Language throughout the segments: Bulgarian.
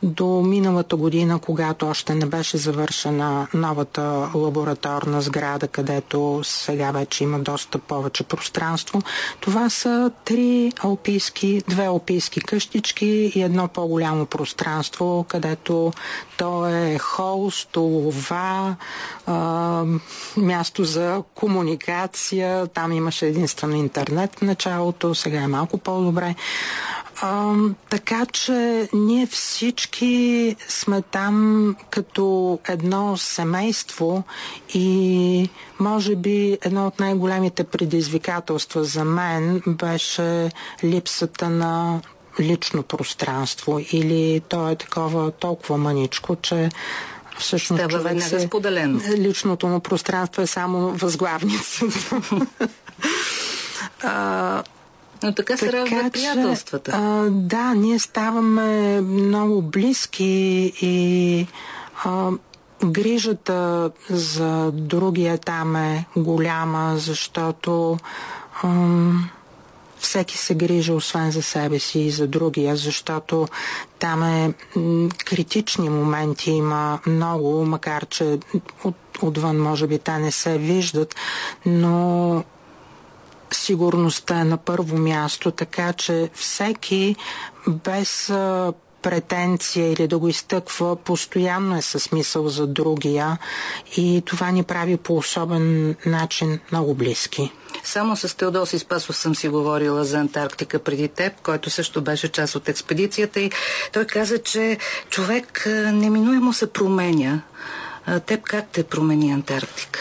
до миналата година, когато още не беше завършена новата лабораторна сграда, където сега вече има доста повече пространство. Това са две алпийски къщички и едно по-голямо пространство, където то е хол, столова, място за комуникация. Там имаше единствено интернет в началото, сега е малко по-добре. Така че ние всички сме там като едно семейство и може би едно от най-големите предизвикателства за мен беше липсата на лично пространство или то е толкова мъничко, че всъщност става веднага споделено. Личното му пространство е само възглавницата. Но така се раждат приятелствата. Да, ние ставаме много близки и грижата за другия там е голяма, защото всеки се грижи освен за себе си и за другия, защото там критични моменти има много, макар че отвън може би те не се виждат, но сигурността е на първо място, така че всеки без претенция или да го изтъква, постоянно е със мисъл за другия и това ни прави по особен начин много близки. Само с Теодоси Спасов съм си говорила за Антарктика преди теб, който също беше част от експедицията и той каза, че човек неминуемо се променя. Теб как те промени Антарктика?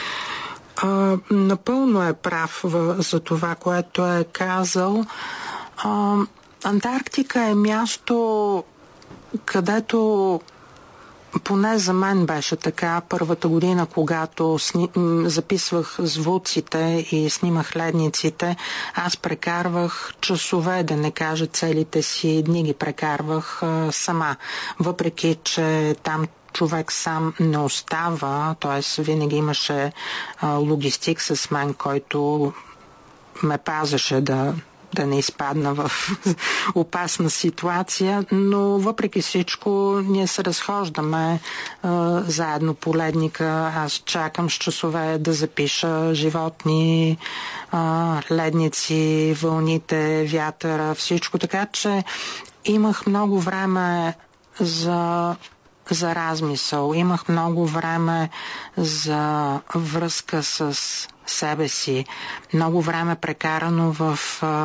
Напълно е прав за това, което е казал. Антарктика е място, където поне за мен беше така първата година, когато записвах звуците и снимах ледниците, аз прекарвах часове, да не кажа целите си дни ги прекарвах сама. Въпреки че там човек сам не остава, т.е. винаги имаше логистик с мен, който ме пазеше да не изпадна в опасна ситуация, но въпреки всичко ние се разхождаме заедно по ледника. Аз чакам с часове да запиша животни, ледници, вълните, вятъра, всичко. Така че имах много време за размисъл. Имах много време за връзка с себе си. Много време прекарано в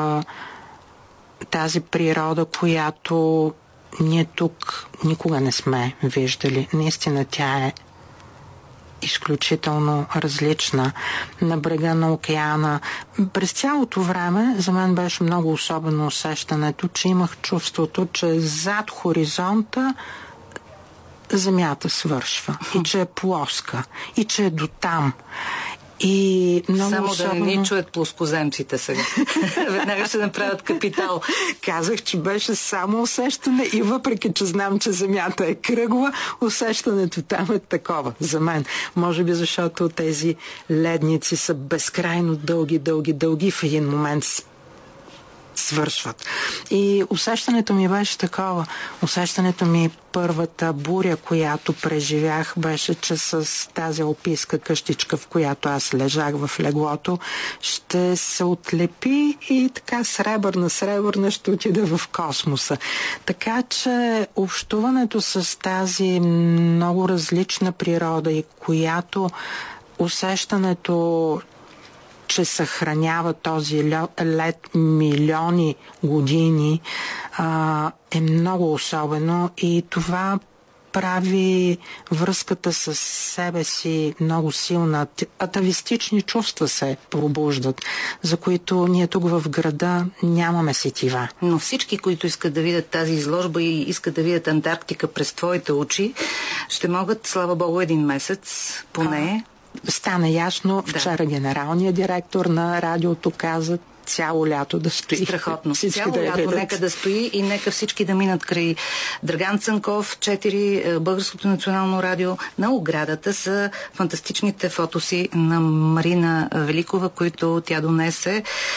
тази природа, която ние тук никога не сме виждали. Наистина тя е изключително различна. На брега на океана. През цялото време за мен беше много особено усещането, че имах чувството, че зад хоризонта земята свършва и че е плоска и че е дотам. И много само особено... да не ни чуят плоскоземците сега. Веднага ще направят капитал. Казах, че беше само усещане и въпреки, че знам, че земята е кръгла, усещането там е такова за мен. Може би защото тези ледници са безкрайно дълги в един момент свършват. И усещането ми беше такова. Усещането ми първата буря, която преживях, беше, че с тази алпийска къщичка, в която аз лежах в леглото, ще се отлепи и така сребърна ще отида в космоса. Така че общуването с тази много различна природа и която усещането, че съхранява този лед милиони години, е много особено и това прави връзката с себе си много силна. Атавистични чувства се пробуждат, за които ние тук в града нямаме сетива. Но всички, които искат да видят тази изложба и искат да видят Антарктика през твоите очи, ще могат, слава Богу, един месец поне. Стана ясно. Вчера генералният директор на радиото каза цяло лято да стои. Страхотно. Всички цяло да лято видят. нека да стои и нека всички да минат край Драган Цанков, 4, Българското национално радио. На оградата са фантастичните фотоси на Марина Великова, които тя донесе.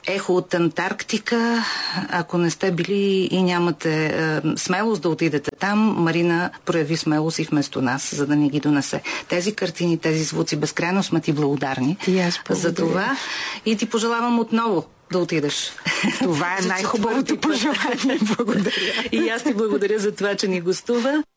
Ехо от Антарктика. Ако не сте били и нямате смелост да отидете там, Марина прояви смелост и вместо нас, за да ни ги донесе. Тези картини, тези звуци, безкрайно сме ти благодарни за това и ти пожелавам отново да отидеш. Това е най-хубавото пожелание. Благодаря. И аз ти благодаря за това, че ни гостува.